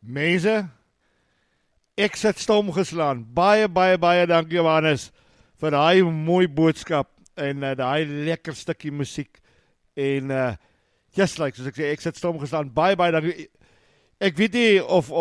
Mense, ek sit stom geslaan. Baie dankie Johannes vir daai mooi boodskap en daai lekker stukkie musiek en just like soos ek sê, ek sit stom geslaan. Baie dankie. Ek weet nie of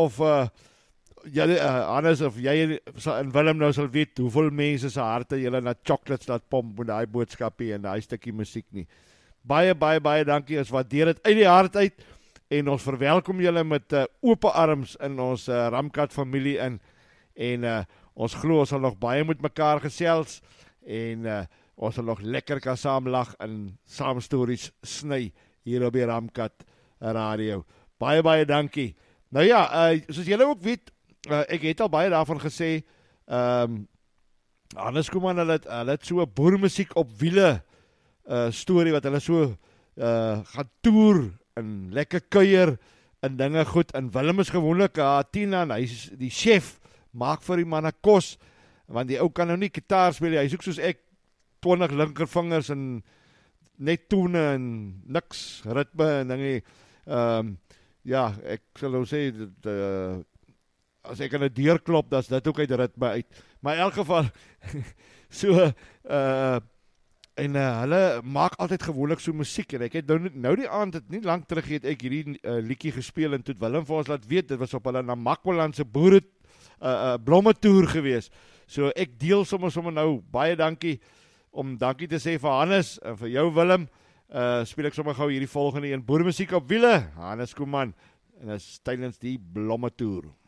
Hannes of jy en Willem nou sal weet hoeveel mense se harte julle na chocolates laat pomp met daai boodskapie en daai stukkie musiek nie. Baie dankie. Ons waardeer dit uit die hart uit. En ons verwelkom julle met oop arms in ons Ramkat familie in. En ons glo ons sal nog baie met mekaar gesels. En ons sal nog lekker kan saam lag en saam stories sny hier op die Ramkat radio. Baie dankie. Nou ja, soos julle ook weet, ek het al baie daarvan gesê, Hannes Koeman, hulle het so boermusiek op wiele storie wat hulle so gaan toer en lekker kuier en dinge goed. En Willem is gewoonlik Tina, en hy is die chef, maak vir die manne kos, want die ou kan nou nie gitaar speel, hy soek soos ek 20 linkervingers en net toene en niks ritme en dinge. Ja, ek sal nou sê as ek aan 'n deur klop, dan is dit ook uit ritme uit. Maar in elk geval so en hulle maak altyd gewoonlik so musiek, en ek het nou die aand, het nie lang terug het ek hierdie liedjie gespeel, en toe het Willem vir ons laat weet, dit was op hulle Namakwalandse boere blomme toer gewees. So ek deel sommer nou, baie dankie, om dankie te sê vir Hannes, en vir jou Willem, speel ek sommer gou hierdie volgende een, boermusiek op wiele, Hannes Koeman, en is tydens die blomme toer.